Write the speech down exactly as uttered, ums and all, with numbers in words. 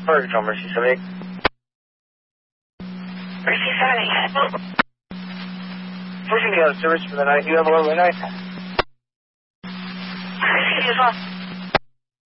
Fire Control, Mercy seventy-eight. Mercy seventy-eight. Pushing you out of service for the night. You have a lovely night. Mercy as well.